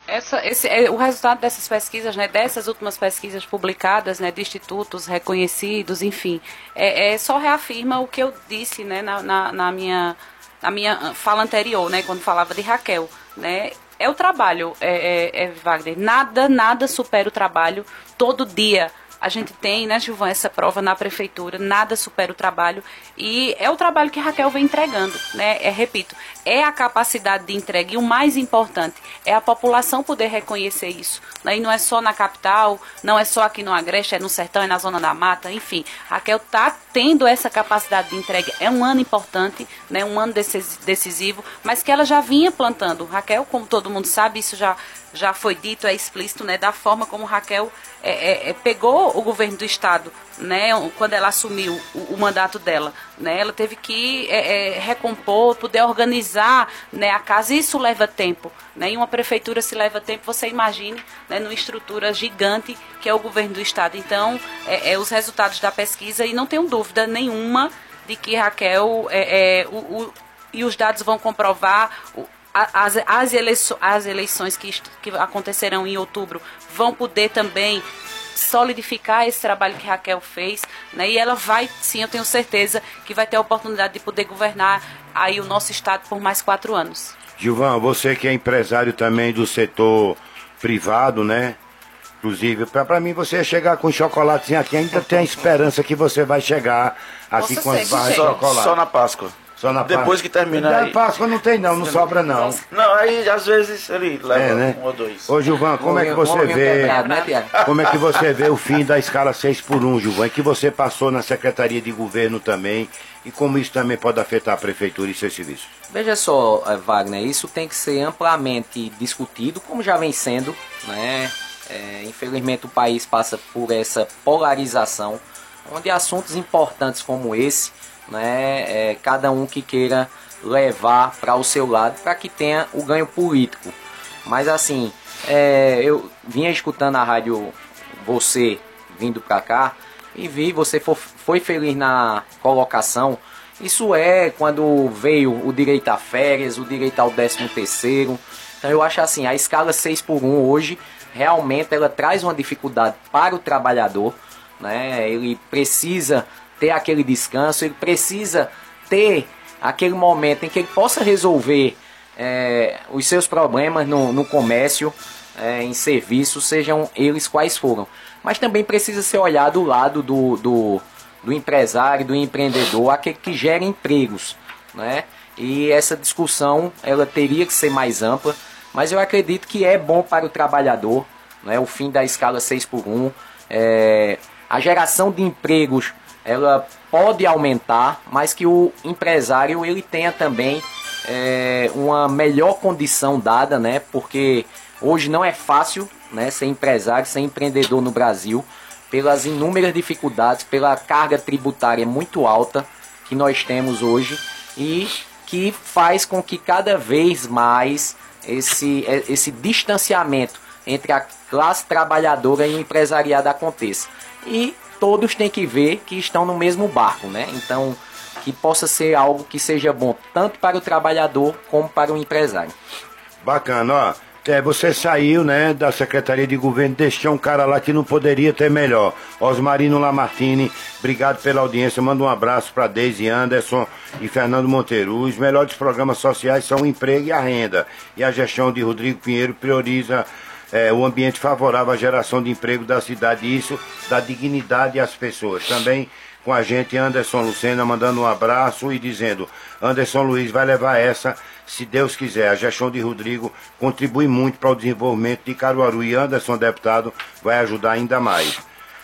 O resultado dessas pesquisas, né, dessas últimas pesquisas publicadas, né, de institutos reconhecidos, enfim, só reafirma o que eu disse, né, na minha fala anterior, né, quando falava de Raquel, né, é o trabalho, Wagner, nada supera o trabalho. Todo dia a gente tem, né, Gilvan, essa prova na prefeitura, nada supera o trabalho, e é o trabalho que Raquel vem entregando, né, repito, é a capacidade de entrega, e o mais importante é a população poder reconhecer isso, né, e não é só na capital, não é só aqui no Agreste, é no Sertão, é na Zona da Mata, enfim, Raquel está tendo essa capacidade de entrega. É um ano importante, né, um ano decisivo, mas que ela já vinha plantando. Raquel, como todo mundo sabe, isso já foi dito, é explícito, né, da forma como Raquel pegou o governo do estado, né, quando ela assumiu o mandato dela, né, ela teve que recompor, poder organizar, né, a casa. Isso leva tempo, né, e uma prefeitura, se leva tempo, você imagine, né, numa estrutura gigante que é o governo do estado. Então, os resultados da pesquisa, e não tenho dúvida nenhuma de que Raquel, e os dados vão comprovar, as eleições que acontecerão em outubro vão poder também solidificar esse trabalho que Raquel fez, né? E ela vai, sim, eu tenho certeza que vai ter a oportunidade de poder governar aí o nosso estado por mais 4 anos. Gilvan, você que é empresário também do setor privado, né? Inclusive, para mim, você chegar com chocolate aqui, ainda tem a esperança que você vai chegar aqui com as barras de chocolate. Só na Páscoa. Só na Depois que terminar. Na Páscoa não tem não sobra não. Não, aí às vezes ele leva né? 1 ou 2. Ô Gilvan, como é que você vê, como é que você vê o fim da escala 6x1, Gilvan? É que você passou na Secretaria de Governo também, e como isso também pode afetar a Prefeitura e seus serviços? Veja só, Wagner, isso tem que ser amplamente discutido, como já vem sendo, né? Infelizmente o país passa por essa polarização, onde assuntos importantes como esse, né, cada um que queira levar para o seu lado para que tenha o ganho político. Mas assim, eu vinha escutando a rádio, você vindo para cá, e vi, você foi feliz na colocação. Isso quando veio o direito a férias, o direito ao 13º. Então eu acho assim, a escala 6x1 hoje, realmente ela traz uma dificuldade para o trabalhador, né? Ele precisa ter aquele descanso, ele precisa ter aquele momento em que ele possa resolver os seus problemas no comércio, em serviço, sejam eles quais foram. Mas também precisa ser olhado o lado do empresário, do empreendedor, aquele que gera empregos, né? E essa discussão ela teria que ser mais ampla, mas eu acredito que é bom para o trabalhador, né? O fim da escala 6x1, a geração de empregos ela pode aumentar, mas que o empresário ele tenha também uma melhor condição dada, né? Porque hoje não é fácil, né, ser empresário, ser empreendedor no Brasil, pelas inúmeras dificuldades, pela carga tributária muito alta que nós temos hoje, e que faz com que cada vez mais esse distanciamento entre a classe trabalhadora e o empresariado aconteça. E todos têm que ver que estão no mesmo barco, né? Então, que possa ser algo que seja bom tanto para o trabalhador como para o empresário. Bacana, ó. Você saiu, né, da Secretaria de Governo, deixou um cara lá que não poderia ter melhor. Osmarino Lamartine, obrigado pela audiência. Manda um abraço para Deise Anderson e Fernando Monteiro. Os melhores programas sociais são o emprego e a renda. E a gestão de Rodrigo Pinheiro prioriza o ambiente favorável à geração de emprego da cidade. E isso dá dignidade às pessoas. Também com a gente Anderson Lucena, mandando um abraço e dizendo: Anderson Luiz vai levar essa, se Deus quiser. A gestão de Rodrigo contribui muito para o desenvolvimento de Caruaru, e Anderson, deputado, vai ajudar ainda mais.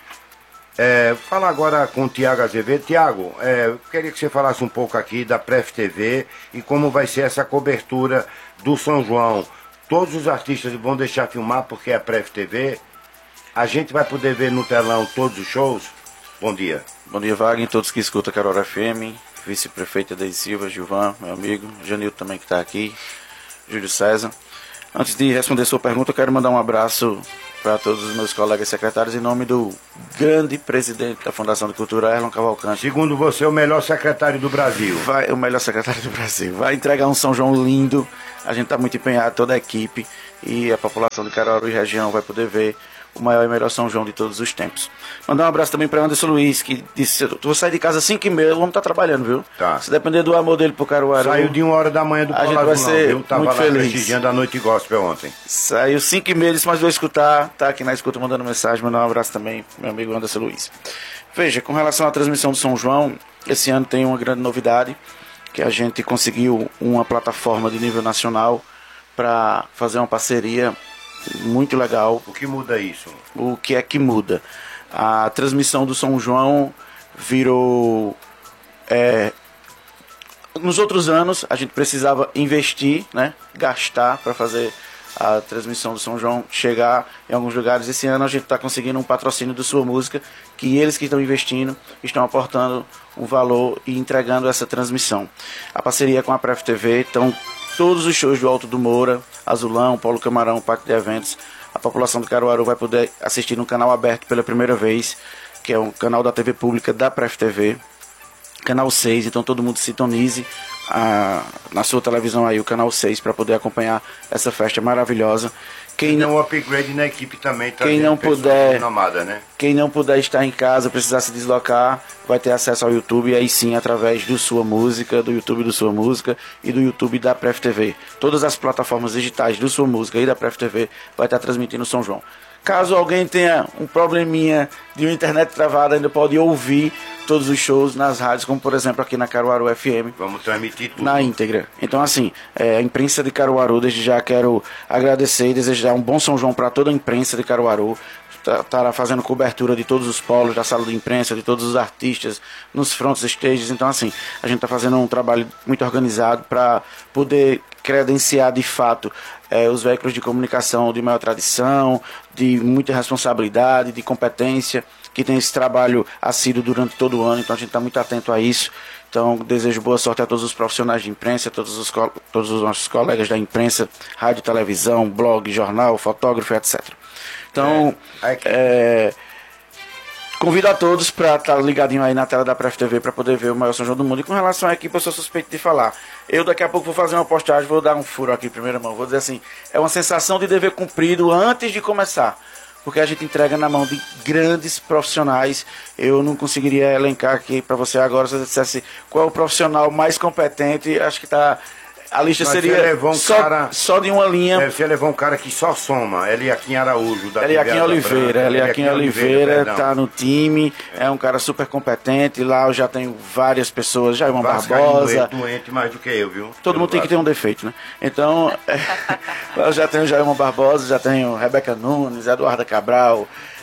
Fala agora com o Tiago Azevedo. Tiago, queria que você falasse um pouco aqui da Pref TV e como vai ser essa cobertura do São João. Todos os artistas vão deixar filmar porque é a Pref TV. A gente vai poder ver no telão todos os shows. Bom dia. Bom dia, Wagner, todos que escutam a Caruaru FM, vice-prefeita Deise Silva, Gilvan, meu amigo, Janilton também que está aqui, Júlio César. Antes de responder sua pergunta, eu quero mandar um abraço para todos os meus colegas secretários em nome do grande presidente da Fundação de Cultura, Erlon Cavalcante. Segundo você, o melhor secretário do Brasil. O melhor secretário do Brasil. Vai entregar um São João lindo, a gente está muito empenhado, toda a equipe. e a população de Caruaru e região vai poder ver o maior e melhor São João de todos os tempos. Mandar um abraço também para Anderson Luiz, que disse: eu vou sair de casa às 5h30, o homem tá trabalhando, viu? Tá. Se depender do amor dele pro Caruaru, saiu de 1h da manhã do a gente Paulo vai Azulão, ser viu? Tava muito lá feliz. prestigiando a Noite Gospel ontem. Saiu 5h30, disse: mas vou escutar. Tá aqui na escuta mandando mensagem. Mandar um abraço também pro meu amigo Anderson Luiz. Veja, com relação à transmissão do São João, esse ano tem uma grande novidade, que a gente conseguiu uma plataforma de nível nacional para fazer uma parceria muito legal. O que muda isso? O que é que muda? A transmissão do São João virou... nos outros anos a gente precisava investir, né, gastar para fazer a transmissão do São João chegar em alguns lugares. Esse ano a gente está conseguindo um patrocínio do Sua Música, que eles que estão investindo, estão aportando um valor e entregando essa transmissão. A parceria com a Pref TV, então todos os shows do Alto do Moura, Azulão, Paulo Camarão, Parque de Eventos, a população de Caruaru vai poder assistir no canal aberto pela primeira vez, que é um canal da TV pública da Pref TV, canal 6, então todo mundo sintonize na sua televisão aí o canal 6 para poder acompanhar essa festa maravilhosa. Quem não um upgrade na equipe também, quem não puder, né? Quem não puder estar em casa, precisar se deslocar, vai ter acesso ao YouTube, e aí sim através do Sua Música, do YouTube do Sua Música e do YouTube da Pref TV. Todas as plataformas digitais do Sua Música e da Pref TV vai estar transmitindo São João. Caso alguém tenha um probleminha de uma internet travada, ainda pode ouvir todos os shows nas rádios, como por exemplo aqui na Caruaru FM. Vamos transmitir tudo na íntegra. Então assim, a imprensa de Caruaru, desde já quero agradecer e desejar um bom São João para toda a imprensa de Caruaru. Estará fazendo cobertura de todos os polos da sala de imprensa, de todos os artistas, nos fronts stages. Então assim, a gente está fazendo um trabalho muito organizado para poder credenciar de fato os veículos de comunicação de maior tradição, de muita responsabilidade, de competência, que tem esse trabalho assíduo durante todo o ano. Então a gente está muito atento a isso. Então desejo boa sorte a todos os profissionais de imprensa, todos os nossos colegas da imprensa, rádio, televisão, blog, jornal, fotógrafo, etc. Então, convido a todos para estar ligadinho aí na tela da Pref TV para poder ver o maior São João do mundo. E com relação à equipe, eu sou suspeito de falar. Eu daqui a pouco vou fazer uma postagem, vou dar um furo aqui em primeira mão. Vou dizer assim, é uma sensação de dever cumprido antes de começar. Porque a gente entrega na mão de grandes profissionais. Eu não conseguiria elencar aqui para você agora, se eu dissesse qual é o profissional mais competente. Acho que a lista seria só de uma linha. Você levou um cara que só soma. Eliakim Araújo, da Eliakim Oliveira. Eliakim Oliveira está no time. É um cara super competente. Lá eu já tenho várias pessoas. Jailman Barbosa. Doente mais do que eu, viu? Todo mundo tem que ter um defeito, né? Então, eu já tenho Jailman Barbosa, já tenho Rebeca Nunes, Eduarda Cabral,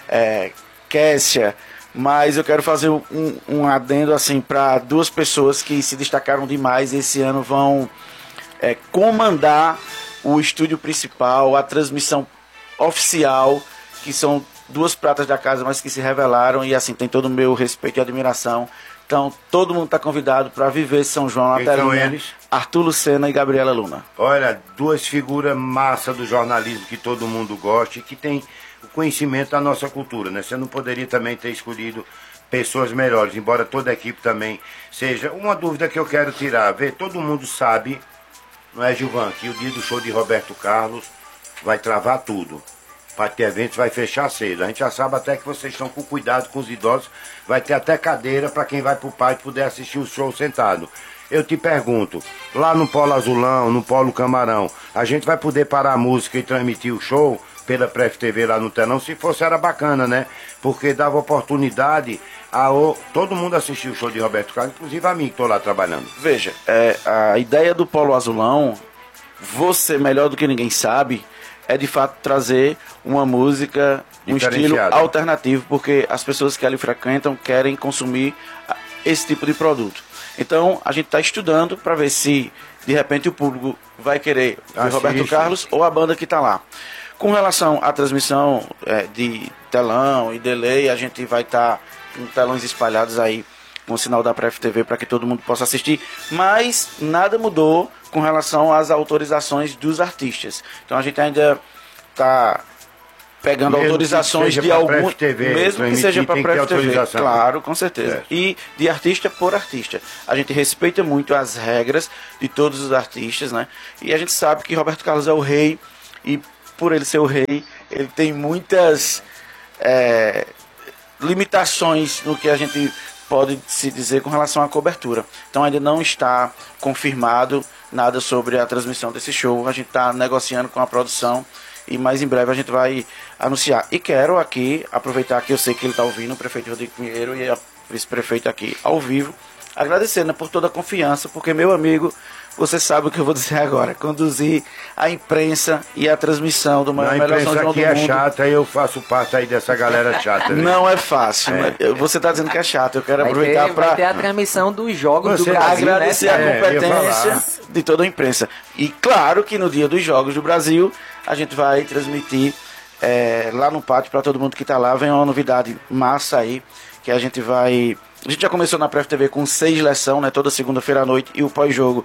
Kessia. Mas eu quero fazer um adendo assim para duas pessoas que se destacaram demais esse ano, vão comandar o estúdio principal, a transmissão oficial, que são duas pratas da casa, mas que se revelaram, e assim, tem todo o meu respeito e admiração. Então, todo mundo está convidado para viver São João na telinha. Arthur Lucena e Gabriela Luna. Olha, duas figuras massa do jornalismo que todo mundo gosta e que tem o conhecimento da nossa cultura, né? Você não poderia também ter escolhido pessoas melhores, embora toda a equipe também seja. Uma dúvida que eu quero tirar, todo mundo sabe, não é, Gilvan, que o dia do show de Roberto Carlos vai travar tudo. Parque de Eventos vai fechar cedo. A gente já sabe até que vocês estão com cuidado com os idosos. Vai ter até cadeira para quem vai pro parque poder assistir o show sentado. Eu te pergunto, lá no Polo Azulão, no Polo Camarão, a gente vai poder parar a música e transmitir o show pela Pref TV lá no telão? Se fosse, era bacana, né? Porque dava oportunidade a todo mundo assistir o show de Roberto Carlos, inclusive a mim que estou lá trabalhando. Veja, a ideia do Polo Azulão, você melhor do que ninguém sabe, é de fato trazer uma música, um estilo alternativo, porque as pessoas que ali frequentam querem consumir esse tipo de produto. Então a gente está estudando para ver se de repente o público vai querer ver Roberto Carlos ou a banda que está lá. Com relação à transmissão de telão e delay, a gente vai estar com telões espalhados aí com o sinal da Pref TV para que todo mundo possa assistir, mas nada mudou com relação às autorizações dos artistas. Então a gente ainda está pegando autorizações de algum, mesmo que seja para Pref TV, claro, com certeza. E de artista por artista. A gente respeita muito as regras de todos os artistas, né? E a gente sabe que Roberto Carlos é o rei e por ele ser o rei, ele tem muitas limitações no que a gente pode se dizer com relação à cobertura. Então ainda não está confirmado nada sobre a transmissão desse show. A gente está negociando com a produção e mais em breve a gente vai anunciar. E quero aqui aproveitar que eu sei que ele está ouvindo, o prefeito Rodrigo Pinheiro e a vice-prefeita aqui ao vivo, agradecendo por toda a confiança, porque, meu amigo, você sabe o que eu vou dizer agora, conduzir a imprensa e a transmissão do maior melhor São João do mundo. A imprensa aqui é chata e eu faço parte aí dessa galera chata. Né? Não é fácil. Você está dizendo que é chato, eu quero aproveitar para... Vai ter a transmissão dos jogos do Brasil, agradecer a competência de toda a imprensa. E claro que no dia dos Jogos do Brasil, a gente vai transmitir lá no pátio para todo mundo que está lá. Vem uma novidade massa aí, que a gente vai... A gente já começou na Pref TV com 6 leção, né, toda segunda-feira à noite, e o pós-jogo,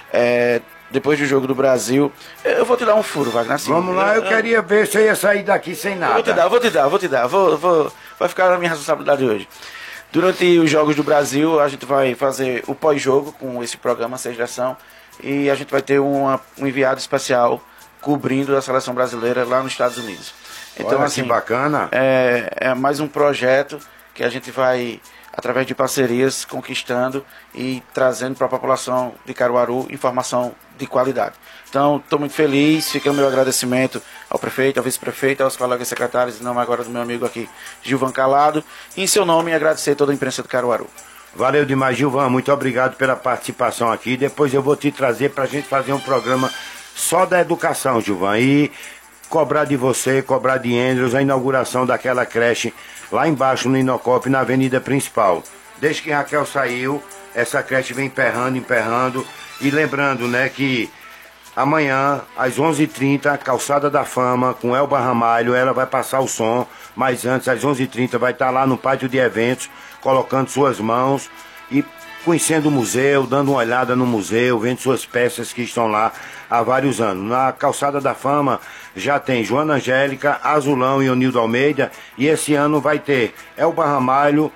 depois do Jogo do Brasil. Eu vou te dar um furo, Wagner. Assim, vamos lá, eu queria ver se eu ia sair daqui sem nada. Vou te dar. Vai ficar na minha responsabilidade hoje. Durante os Jogos do Brasil, a gente vai fazer o pós-jogo com esse programa 6 leção, e a gente vai ter um enviado especial cobrindo a seleção brasileira lá nos Estados Unidos. Então, olha, assim, que bacana. É mais um projeto que a gente vai, através de parcerias, conquistando e trazendo para a população de Caruaru informação de qualidade. Então, estou muito feliz, fica o meu agradecimento ao prefeito, ao vice-prefeito, aos colegas secretários, não agora do meu amigo aqui, Gilvan Calado, e em seu nome agradecer toda a imprensa de Caruaru. Valeu demais, Gilvan, muito obrigado pela participação aqui. Depois eu vou te trazer para a gente fazer um programa só da educação, Gilvan, e cobrar de você, cobrar de Andrews a inauguração daquela creche lá embaixo no Inocop, na avenida principal. Desde que Raquel saiu, essa creche vem emperrando. E lembrando, né, que amanhã, às 11h30, Calçada da Fama, com Elba Ramalho, ela vai passar o som. Mas antes, às 11h30, vai estar lá no pátio de eventos, colocando suas mãos e conhecendo o museu, dando uma olhada no museu, vendo suas peças que estão lá há vários anos. Na Calçada da Fama já tem Joana Angélica, Azulão e Onildo Almeida, e esse ano vai ter Elba Ramalho,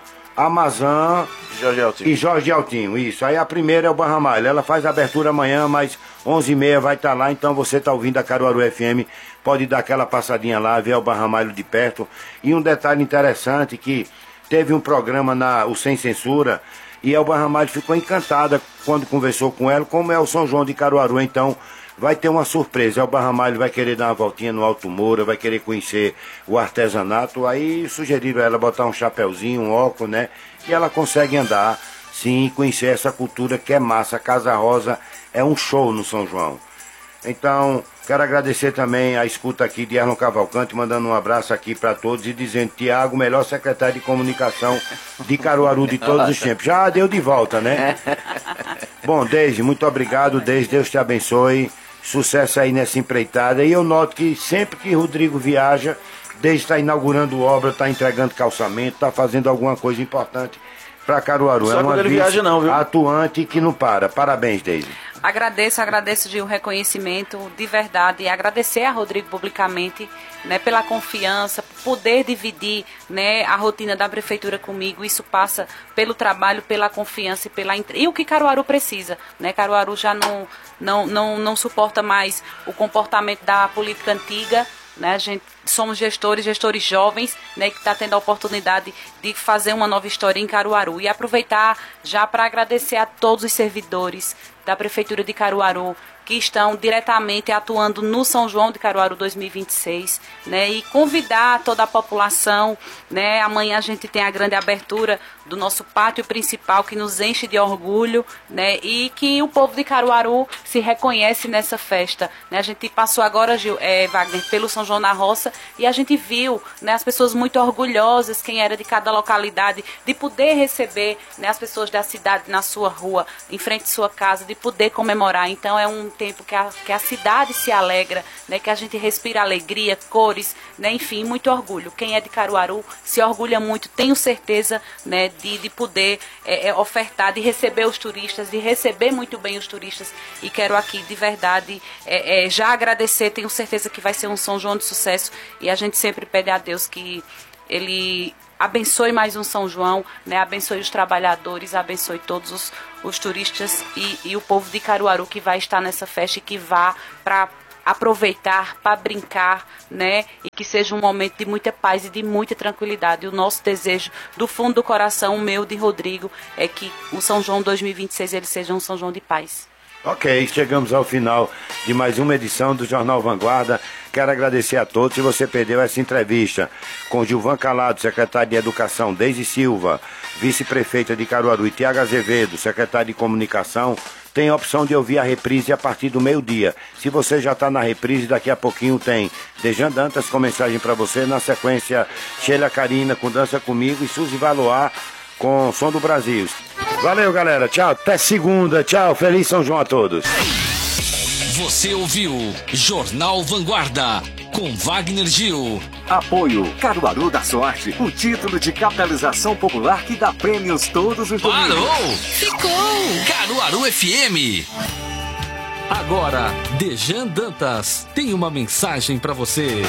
Amazã e Jorge Altinho. Isso, aí a primeira é o Ramalho, ela faz a abertura amanhã, mas 11h30 vai estar lá, então você está ouvindo a Caruaru FM, pode dar aquela passadinha lá, ver o Ramalho de perto. E um detalhe interessante, que teve um programa o Sem Censura, e Elba Ramalho ficou encantada quando conversou com ela, como é o São João de Caruaru. Então vai ter uma surpresa. Elba Ramalho vai querer dar uma voltinha no Alto Moura, vai querer conhecer o artesanato. Aí sugeriram a ela botar um chapéuzinho, um óculos, né? E ela consegue andar, sim, conhecer essa cultura que é massa. A Casa Rosa é um show no São João. Então, quero agradecer também a escuta aqui de Erlon Cavalcante, mandando um abraço aqui para todos e dizendo: Tiago, melhor secretário de comunicação de Caruaru de todos os tempos. Já deu de volta, né? Bom, Deise, muito obrigado, Deise, Deus te abençoe, sucesso aí nessa empreitada. E eu noto que sempre que Rodrigo viaja, Deise está inaugurando obra, está entregando calçamento, está fazendo alguma coisa importante para Caruaru. Só é uma ele viaja não, viu? Atuante que não para. Parabéns, Deise. Agradeço de um reconhecimento de verdade e agradecer a Rodrigo publicamente, né, pela confiança, poder dividir, né, a rotina da prefeitura comigo. Isso passa pelo trabalho, pela confiança e o que Caruaru precisa, né? Caruaru já não suporta mais o comportamento da política antiga, né? A gente somos gestores jovens, né, que está tendo a oportunidade de fazer uma nova história em Caruaru. E aproveitar já para agradecer a todos os servidores da Prefeitura de Caruaru que estão diretamente atuando no São João de Caruaru 2026, né, e convidar toda a população, né, amanhã a gente tem a grande abertura do nosso pátio principal, que nos enche de orgulho, né, e que o povo de Caruaru se reconhece nessa festa, né. A gente passou agora, Wagner, pelo São João na Roça, e a gente viu, né, as pessoas muito orgulhosas, quem era de cada localidade, de poder receber, né, as pessoas da cidade na sua rua, em frente à sua casa, de poder comemorar. Então é um tempo que a cidade se alegra, né, que a gente respira alegria, cores, né, enfim, muito orgulho. Quem é de Caruaru se orgulha muito, tenho certeza, né, de poder ofertar, de receber os turistas, de receber muito bem os turistas. E quero aqui, de verdade, já agradecer, tenho certeza que vai ser um São João de sucesso, e a gente sempre pede a Deus que Ele abençoe mais um São João, né? Abençoe os trabalhadores, abençoe todos os turistas e o povo de Caruaru que vai estar nessa festa e que vá para aproveitar para brincar, né? E que seja um momento de muita paz e de muita tranquilidade. O nosso desejo do fundo do coração, o meu, de Rodrigo, é que o São João 2026 ele seja um São João de paz. Ok, chegamos ao final de mais uma edição do Jornal Vanguarda. Quero agradecer a todos. Se você perdeu essa entrevista com Gilvan Calado, secretário de Educação, Deise Silva, vice-prefeita de Caruaru, e Tiago Azevedo, secretário de Comunicação, tem a opção de ouvir a reprise a partir do meio-dia. Se você já está na reprise, daqui a pouquinho tem Dejan Dantas com mensagem para você. Na sequência, Sheila Carina com Dança Comigo e Suzy Valoar com Som do Brasil. Valeu, galera. Tchau. Até segunda. Tchau. Feliz São João a todos. Você ouviu Jornal Vanguarda com Wagner Gil. Apoio Caruaru da Sorte, o título de capitalização popular que dá prêmios todos os domingos. Parou! Ficou! Caruaru FM. Agora, Dejan Dantas tem uma mensagem para você.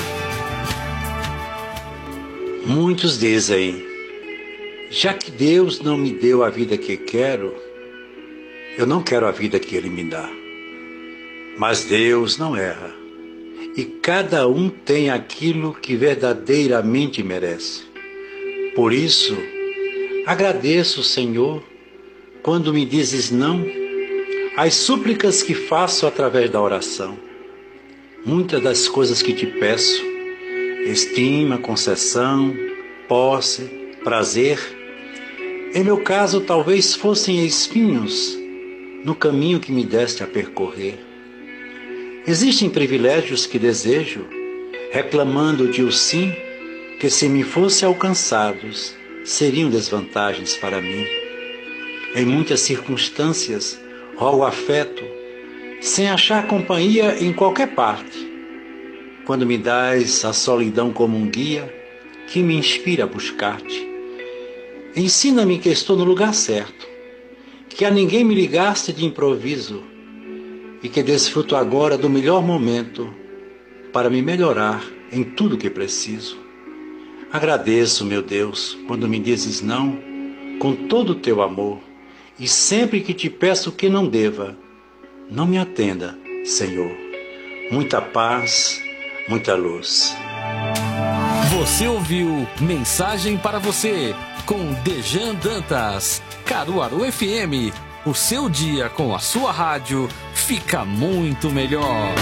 Muitos dizem: já que Deus não me deu a vida que quero, eu não quero a vida que Ele me dá. Mas Deus não erra, e cada um tem aquilo que verdadeiramente merece. Por isso, agradeço, Senhor, quando me dizes não, às súplicas que faço através da oração. Muitas das coisas que te peço, estima, concessão, posse, prazer, em meu caso talvez fossem espinhos no caminho que me deste a percorrer. Existem privilégios que desejo, reclamando-te o sim, que se me fossem alcançados, seriam desvantagens para mim. Em muitas circunstâncias, rogo afeto, sem achar companhia em qualquer parte. Quando me dás a solidão como um guia, que me inspira a buscar-te. Ensina-me que estou no lugar certo, que a ninguém me ligaste de improviso, e que desfruto agora do melhor momento para me melhorar em tudo que preciso. Agradeço, meu Deus, quando me dizes não, com todo o teu amor, e sempre que te peço que não deva, não me atenda, Senhor. Muita paz, muita luz. Você ouviu Mensagem para Você com Dejan Dantas. Caruaru FM, o seu dia com a sua rádio fica muito melhor.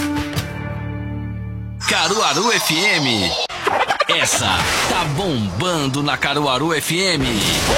Caruaru FM, essa tá bombando na Caruaru FM.